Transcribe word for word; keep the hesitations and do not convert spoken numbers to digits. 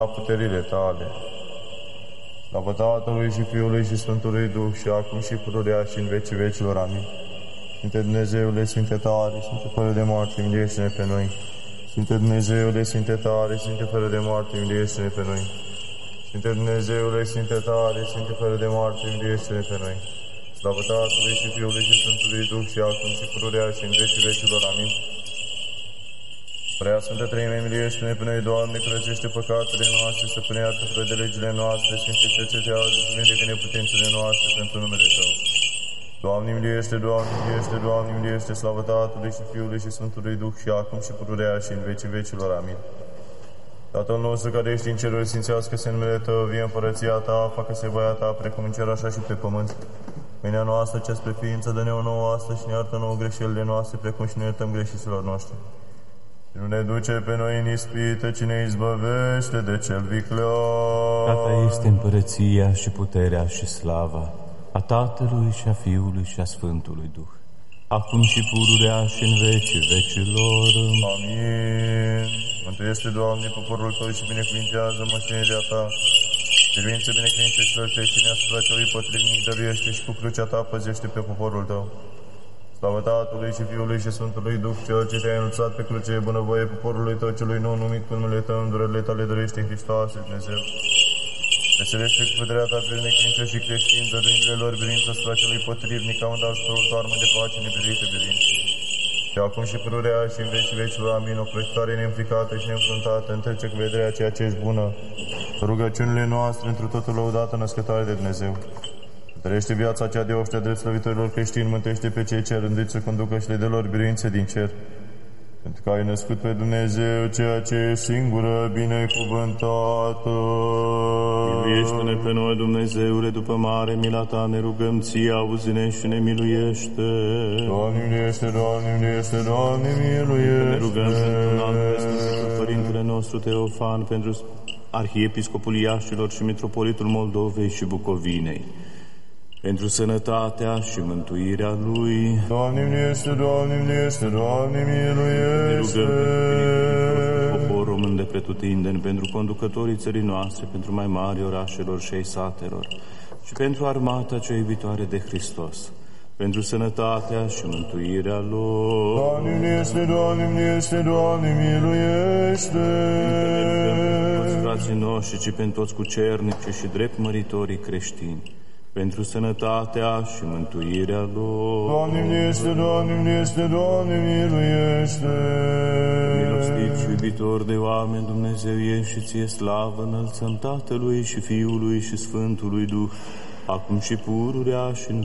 la puterile tale. Slavă Tatălui și Fiului și Sfântului Duh, și acum și pururea și în vecii vecilor. Amin. Sfinte Dumnezeule, Sfinte tare, Sfinte fără de moarte, miliește-ne pe noi. Sfinte Dumnezeule, Sfinte tare, Sfinte fără de moarte, miliește-ne pe noi. Sfinte Dumnezeule, Sfinte tare, Sfinte fără de moarte, miliește-ne pe noi. Slavă Tatălui și Fiului și Sfântului Duh, și acum și pururea și în vecii vecilor. Amin. Prea Sfântă Treime, miliește-ne pe noi, Doamne, curățește păcatele noastre, stăpâne, iartă fără de legile noastre, Sfinte, cercetează și vindecă neputințele noastre pentru numele Tău. Doamne, miliește, Doamne, miliește, Doamne, miliește, slavă Tatălui și Fiului și Sfântului Duh, și acum și pururea și în vecii vecilor. Amin. Tatăl nostru care ești în ceruri, sfințească-se numele Tău, vie împărăția Ta, facă-se voia Ta, precum în cer, așa și pe pământ. Mâinea noastră, cea spre ființă, dă-ne o nouă astăzi și ne iartă nouă greșelile noastre, precum și ne iertăm greșiților noștri. Și nu ne duce pe noi în ispită, ci ne izbăvește de cel viclean. A Ta este împărăția și puterea și slava, a Tatălui și a Fiului și a Sfântului Duh, acum și pururea și în vecii vecilor. Amin. Mântuiește, Doamne, poporul Tău și binecuvintează moștenirea Ta. Biruință, binecuvință și rătăștine asupra celui potrivnic, dăruiește și cu crucea Ta păzește pe poporul Tău. Slavă Tatălui și Fiului și Sfântului Duh, Cel ce Te-ai înălțat pe cruce, bunăvoie poporului Tău celui nou numit cu numele Tău, în durerile Tale dăruiește Hristoase, Dumnezeu. Veselește cu puterea Ta pe necredință și creștini, dăruindu-le lor biruință asupra celui potrivnic, ca un ajutorul Tău, armă de pace nebiruită biruință. Și acum și pururea și în vecii vecilor. Amin. O crăcitoare neînfricată și neînfruntată, întrece cu vederea ceea ce ești bună, rugăciunile noastre întru totul lăudată, născătoare de Dumnezeu. Dărește viața cea de oștea drept slăvitorilor creștini, mântește pe cei ce rânduiți să conducă și le dă lor biruințe din cer. Pentru că ai născut pe Dumnezeu, ceea ce e singură, binecuvântată. Miluiește-ne pe noi, Dumnezeule, după mare mila Ta, ne rugăm Ție, auzi-ne și ne miluiește. Doamne, miluiește, Doamne, miluiește, Doamne, miluiește. Ne rugăm pentru un alt preasfântul Părintele nostru Teofan, pentru Arhiepiscopul Iașilor și Mitropolitul Moldovei și Bucovinei, pentru sănătatea și mântuirea lui. Doamne, miluiește, Doamne, miluiește, Doamne, miluiește. Ne rugăm pentru poporul român de pretutindeni, pentru conducătorii țării noastre, pentru mai mari orașelor și ai satelor, și pentru armata cea iubitoare de Hristos, pentru sănătatea și mântuirea lor. Doamne, miluiește, Doamne, miluiește, Doamne, miluiește. Pentru toți frații noștri și pentru toți cucernicii și drept măritorii creștini, pentru sănătatea și mântuirea lor. Doamne, miluiește, Doamne, miluiește, Doamne, miluiește. Milostiv și iubitor de oameni, Dumnezeu ești, și Ție slavă înălțăm Tatălui și Fiului și Sfântului Duh, acum și pururea și în